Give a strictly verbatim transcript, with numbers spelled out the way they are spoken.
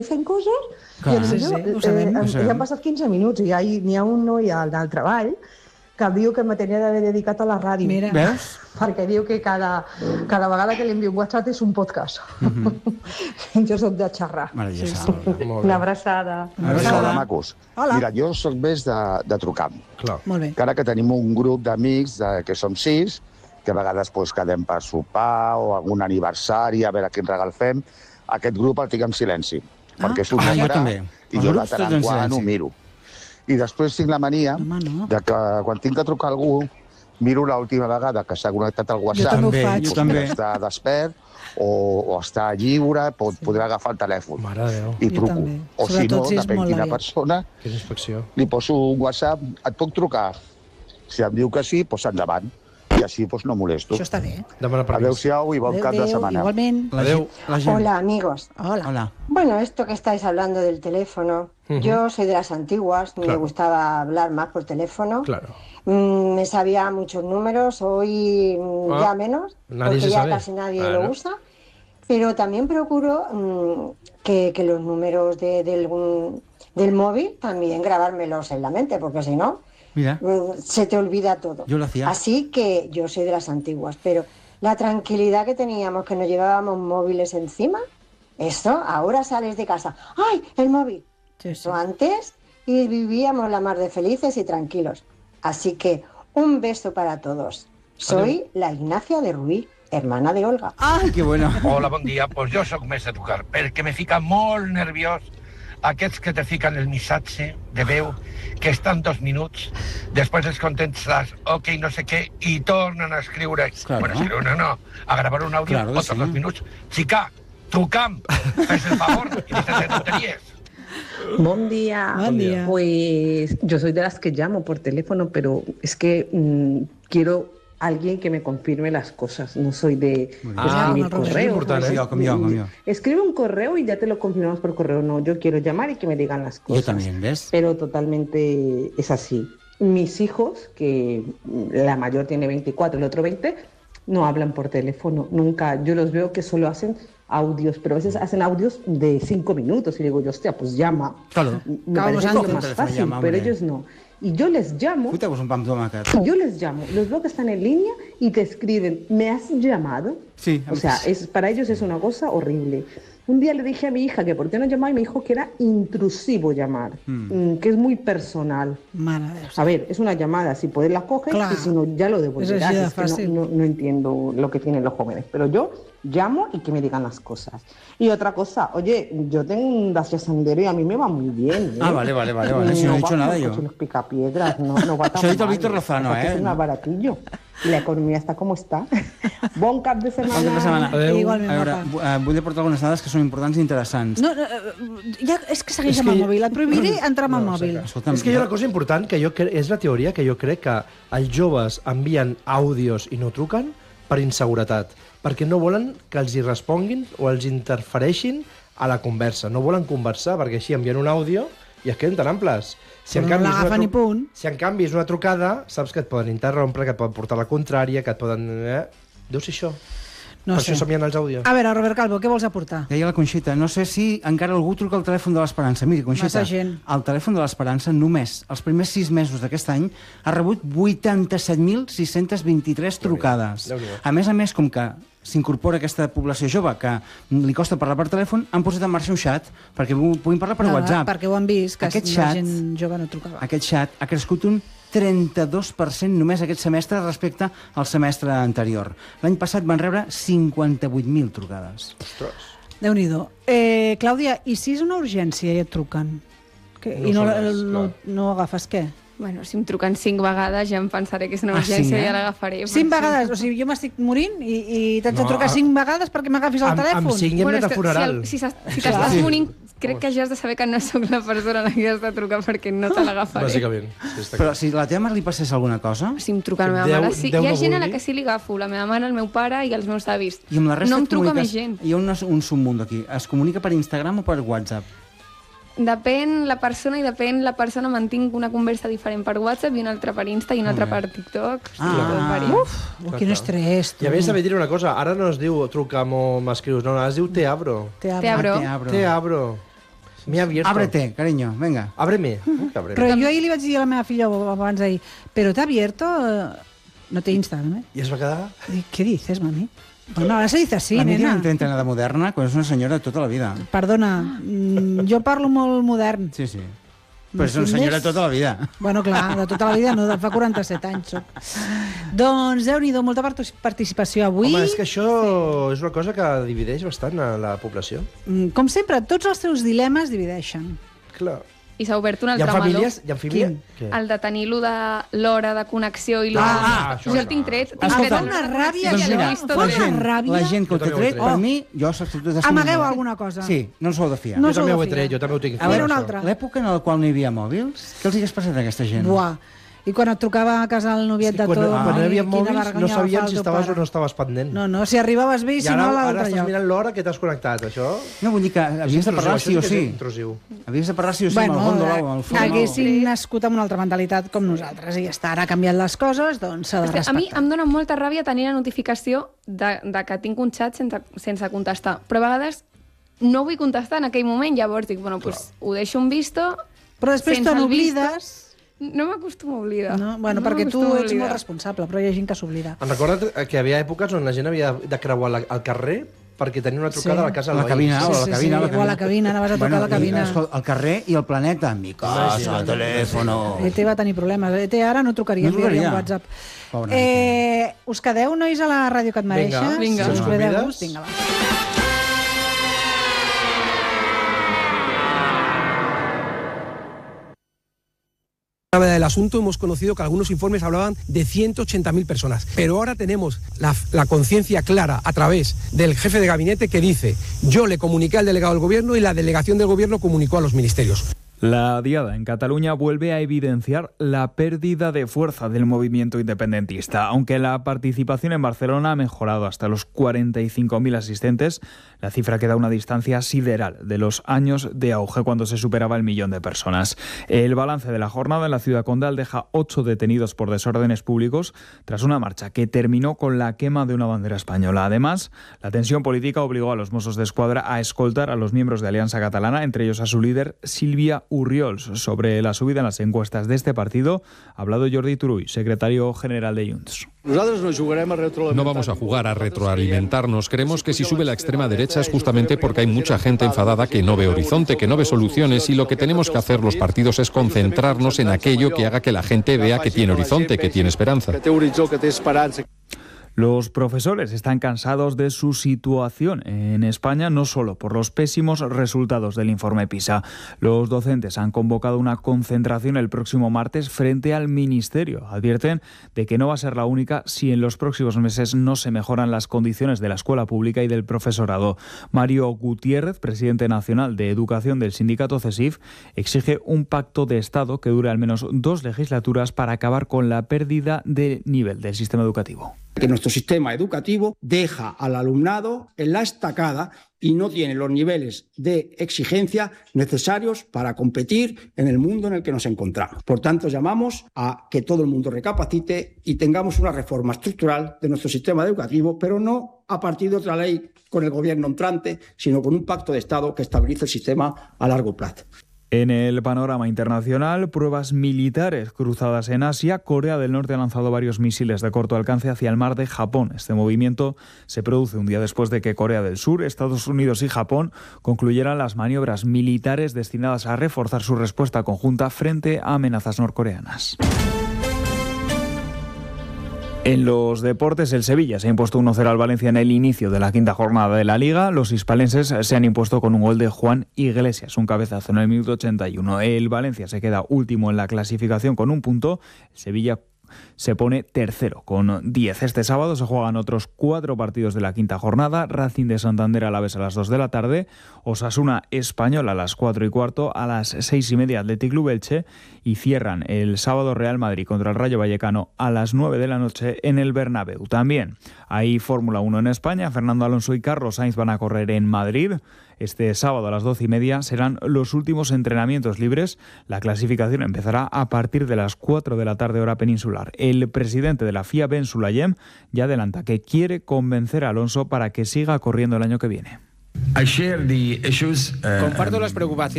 fent coses, Clar. i potser Sí, sí, ho eh, sabem. eh, Ho sabem. ja han passat quinze minuts i ja hi, n'hi ha un noi al, al treball que diu que me tenia d'haver dedicat a la ràdio. Mira. Veus? Perquè diu que cada, cada vegada que li envio un WhatsApp és un podcast. Mm-hmm. Jo sóc de xerrar. Meravellosa. Una abraçada. Hola, macos. Hola. Mira, jo sóc més de, de trucar. Clar. Molt bé. Encara que tenim un grup d'amics de, que som sis, que a vegades pues, quedem per sopar o algun aniversari, a veure quin regal fem, aquest grup el tinc en silenci. Ah. Perquè és un Ah, jo negre també. i Els jo de grups tant tots en en quan silenci. ho miro. I després tinc la mania no. de que quan tinc que trucar a algú, miro l'última vegada que s'ha connectat al WhatsApp, també ho faig. doncs Jo també. està despert o, o està lliure, pot, sí. podrà agafar el telèfon. Mare de Déu. I Jo truco. també. O si Sobretot no, si és depèn molt quina aviat. persona, Quina inspecció. li poso un WhatsApp, et puc trucar? Si em diu que sí, doncs endavant. I així doncs, no molesto. Això està bé. Demana permís. Adéu-siau i bon cap de setmana. Igualment. Adéu. Hola, amigos. Hola. Hola. Bueno, esto que estáis hablando del teléfono, Ujú. yo soy de las antiguas, me Claro. gustaba hablar más por teléfono. Claro. Mm, me sabía muchos números, hoy mm, Ah, ya menos, nadie porque se ya sabe. casi nadie Claro. lo usa. Pero también procuro mm, que, que los números de- del, mm, del móvil también grabármelos en la mente, porque si no, Mira, mm, se te olvida todo. yo lo hacía. Así que yo soy de las antiguas, pero la tranquilidad que teníamos, que nos llevábamos móviles encima, eso, ahora sales de casa, ¡ay, el móvil! Sí, sí. Eso antes y vivíamos la mar de felices y tranquilos. Así que un beso para todos. Soy la Ignacia de Rubí, hermana de Olga. Ai, que bona. Hola, bon dia. Pues jo sóc més de trucar, perquè me fica molt nerviós aquests que te fiquen el missatge de veu, que estan dos minuts, després els contestes, ok, no sé què, i tornen a escriure, Claro. bueno, escriure no, no, a gravar un àudio, Claro que otros sí. dos minuts. Chica, trucam, fes el favor, i dices de tonteries. Buen día. Buen día. Pues yo soy de las que llamo por teléfono, pero es que mm, quiero alguien que me confirme las cosas. No soy de Ah, escribir Robert, correos. es importante, ¿no? ¿eh? Como yo, como yo. Escribe un correo y ya te lo confirmamos por correo. No, yo quiero llamar y que me digan las cosas. Yo también, ¿ves? Pero totalmente es así. Mis hijos, que la mayor tiene veinticuatro, el otro veinte, no hablan por teléfono. Nunca. Yo los veo que solo hacen audios, pero a veces hacen audios de cinco minutos y digo yo, hostia, pues llama. Claro. Me Claro, parece pues lo coge más el teléfono y fácil, llama, pero hombre. ellos no. Y yo les llamo, Fuiste pues un pan tomàquet. yo les llamo, los veo que están en línea y te escriben, ¿me has llamado? Sí. O sea, es, para ellos es una cosa horrible. Un día le dije a mi hija que por qué no llamaba y me dijo que era intrusivo llamar, mm, que es muy personal. Mare de Déu. A ver, es una llamada, si puedes la coges Clar. y si no ya lo devolverás. Es así de Es que no- fácil. no, no entiendo lo que tienen los jóvenes, pero yo llamo y que me digan las cosas. Y otra cosa, oye, yo tengo un Dacia Sandero y a mí me va muy bien. ¿eh? Ah, vale, vale, vale, vale. Si no he dicho va nada como yo. coche los picapiedras, no, no va tan Això ho ha dit el mal. Víctor Lozano, Aparte eh? Es más baratillo. Y la economía está como está. Bon cap de setmana. Bon cap de setmana. Adéu. Igualment, A veure, guapa. vu- eh, vull aportar algunes dades que són importants i interessants. No, no, eh, ja, és que segueix És amb que- el mòbil. Et prohibiré entrar amb el No, mòbil. sí, Escolta'm, és que hi ha una cosa important que jo cre... és la teoria que jo crec que els joves envien àudios i no truquen per inseguretat, perquè no volen que els hi responguin o els interfereixin a la conversa. No volen conversar, perquè així envien un àudio i es queden tan amples. Si Però no és una l'agafen tru- i punt. Si en canvi és una trucada, saps que et poden interrompre, que et poden portar la contrària, que et poden... Eh? Deu ser això. No per sé. això s'envien els àudios. A veure, Robert Calvo, què vols aportar? Deia la Conxita, no sé si encara algú truca al telèfon de l'Esperança. Miri, Conxita, Massa gent. el telèfon de l'Esperança només els primers sis mesos d'aquest any ha rebut vuitanta-set mil sis-cents vint-i-tres trucades. Déu-n'hi-do. A més a més, com que s'incorpora aquesta població jove que li costa parlar per telèfon, han posat en marxa un xat perquè pu- puguin parlar per No, WhatsApp. Perquè ho han vist, que Aquest la xat- gent jove no trucava. Aquest xat ha crescut un trenta-dos per cent només aquest semestre respecte al semestre anterior. L'any passat van rebre cinquanta-vuit mil trucades. Déu-n'hi-do. Eh, Clàudia, i si és una urgència i et truquen? Que, No I no, ho sabràs, no, clar. no agafes què? Bueno, si em truquen cinc vegades ja em pensaré que és una Ah, urgència cinc, i eh? ja l'agafaré. Cinc però sí. vegades? O sigui, jo m'estic morint i, i t'haig de No, trucar a- cinc vegades perquè m'agafis el Amb- amb telèfon? cinc ja hem Bueno, anat és a que funeral. Si, el- si s'has- si t'estàs Sí. morint, crec que ja has de saber que no sóc la persona a la que has de trucar perquè no te l'agafaré. Bàsicament. Sí, està Però clar. si la teva mare li passés alguna cosa, Si em truca la meva Déu- mare, sí. Déu Hi ha no gent a la vulgui. que sí li agafo, la meva mare, el meu pare i els meus avis. i amb la resta no em et truca comuniques- més gent. Hi ha un, un submunt aquí. Es comunica per Instagram o per WhatsApp? Depèn la persona i depèn la persona. Mantinc una conversa diferent per WhatsApp i una altra per Insta i una altra per TikTok. Sí, Ah. tot varia. Uf, oh, quin estrès, tu. I a més, també diré una cosa, ara no es diu truca'm o m'escrius, no, no, es diu te abro. Te abro. Te abro. Ah, te abro. Te abro. M'he abierto. Ábrete, cariño, venga. Ábreme. Ui, ábreme. Però jo ahir li vaig dir a la meva filla abans d'ahir, però t'ha abierto... No té Instagram, ¿eh? I es va quedar... Dic, ¿qué dices, mami? Bueno, ahora se dice así, la nena. La mía intenta nada moderna, quan és una senyora de tota la vida. Perdona, mm, jo parlo molt modern. Sí, sí. Però és una senyora de tota la vida. Bueno, clar, de tota la vida no, fa quaranta-set anys soc. Doncs, Déu-n'hi-do, molta participació avui. Home, és que això és una cosa que divideix bastant a la població. Com sempre, tots els teus dilemes divideixen. Clar. I s'ha obert un Hi altre ha meló. famílies... Hi ha famílies... El de tenir lo de l'hora de connexió i lo Ah, de... ah, jo el tinc tret. Tinc Escolta, tret fa una ràbia, Doncs ja l'he mira, vist fa tot la una tret. gent, ràbia. la gent que ho Jo té també ho he tret, tret. per mi, jo s'accepto de Amagueu alguna cosa. Sí, no us ho heu de fiar. No Jo també sou ho de he tret, fiar. jo també ho tinc. A veure, una això. altra. L'època en la qual no hi havia mòbils, què els hagués passat a aquesta gent? Buah. I quan et trucava a casa el noviet Sí, de quan, tot... quan no hi havia quina mòbils, vergonya no va sabíem fer si el teu estaves pare. o no estaves pendent. No, no, si arribaves bé i I si ara, no a ara l'altre estàs lloc. mirant l'hora que t'has connectat, això... No, vull dir que havies de parlar sí o sí. Intrusiu. Havies de parlar sí o sí Bueno, amb el gondola o amb el forn. haguessin nascut amb una altra mentalitat com nosaltres i ja està, ara ha canviat les coses, doncs s'ha de Hòstia, a mi respectar. em dona molta ràbia tenir la notificació de, de que tinc un xat sense, sense contestar. Però a vegades no vull contestar en aquell moment, llavors dic, bueno, pues, ho deixo un visto... Però després sense te el n'oblides... No m'acostumo a oblidar. No? Bueno, No perquè tu m'acostumo a ets oblidar. molt responsable, però hi ha gent que s'oblida. Em recorda que hi havia èpoques on la gent havia de creuar la, el carrer perquè tenia una trucada Sí. a la casa A la del cabina, Sí, o a sí, la sí, cabina. sí, o a la cabina, anaves a tocar a la cabina. I, escolta, el carrer i el planeta. Mi casa, telèfono... E T va tenir problemes. E T ara no trucaria, No trucaria. enviaria un WhatsApp. Pobra Eh, us quedeu, nois, a la ràdio que et mereixes? Vinga. Si us Si ve de convides. gust, vinga, va. Del asunto hemos conocido que algunos informes hablaban de ciento ochenta mil personas, pero ahora tenemos la, la conciencia clara a través del jefe de gabinete que dice: yo le comuniqué al delegado del gobierno y la delegación del gobierno comunicó a los ministerios. La diada en Cataluña vuelve a evidenciar la pérdida de fuerza del movimiento independentista. Aunque la participación en Barcelona ha mejorado hasta los cuarenta y cinco mil asistentes, la cifra queda a una distancia sideral de los años de auge cuando se superaba el millón de personas. El balance de la jornada en la ciudad condal deja ocho detenidos por desórdenes públicos tras una marcha que terminó con la quema de una bandera española. Además, la tensión política obligó a los Mossos d'Esquadra a escoltar a los miembros de Alianza Catalana, entre ellos a su líder, Sílvia Urriols. Sobre la subida en las encuestas de este partido ha hablado Jordi Turull, secretario general de Junts. No vamos a jugar a retroalimentarnos. Creemos que si sube la extrema derecha es justamente porque hay mucha gente enfadada que no ve horizonte, que no ve soluciones, y lo que tenemos que hacer los partidos es concentrarnos en aquello que haga que la gente vea que tiene horizonte, que tiene esperanza. Los profesores están cansados de su situación en España, no solo por los pésimos resultados del informe PISA. Los docentes han convocado una concentración el próximo martes frente al Ministerio. Advierten de que no va a ser la única si en los próximos meses no se mejoran las condiciones de la escuela pública y del profesorado. Mario Gutiérrez, presidente nacional de Educación del sindicato CESIF, exige un pacto de Estado que dure al menos dos legislaturas para acabar con la pérdida de nivel del sistema educativo. Que nuestro sistema educativo deja al alumnado en la estacada y no tiene los niveles de exigencia necesarios para competir en el mundo en el que nos encontramos. Por tanto, llamamos a que todo el mundo recapacite y tengamos una reforma estructural de nuestro sistema educativo, pero no a partir de otra ley con el gobierno entrante, sino con un pacto de Estado que estabilice el sistema a largo plazo. En el panorama internacional, pruebas militares cruzadas en Asia. Corea del Norte ha lanzado varios misiles de corto alcance hacia el mar de Japón. Este movimiento se produce un día después de que Corea del Sur, Estados Unidos y Japón concluyeran las maniobras militares destinadas a reforzar su respuesta conjunta frente a amenazas norcoreanas. En los deportes, el Sevilla se ha impuesto uno cero al Valencia en el inicio de la quinta jornada de la Liga. Los hispalenses se han impuesto con un gol de Juan Iglesias, un cabezazo en el minuto ochenta y uno. El Valencia se queda último en la clasificación con un punto. El Sevilla se pone tercero con diez. Este sábado se juegan otros cuatro partidos de la quinta jornada. Racing de Santander Alavés a las dos de la tarde, Osasuna Español a las cuatro y cuarto, a las seis y media Athletic Club Elche, y cierran el sábado Real Madrid contra el Rayo Vallecano a las nueve de la noche en el Bernabéu. También hay Fórmula uno en España. Fernando Alonso y Carlos Sainz van a correr en Madrid. Este sábado a las doce y media serán los últimos entrenamientos libres. La clasificación empezará a partir de las cuatro de la tarde hora peninsular. El presidente de la F I A, Ben Sulayem, ya adelanta que quiere convencer a Alonso para que siga corriendo el año que viene. Comparto las preocupaciones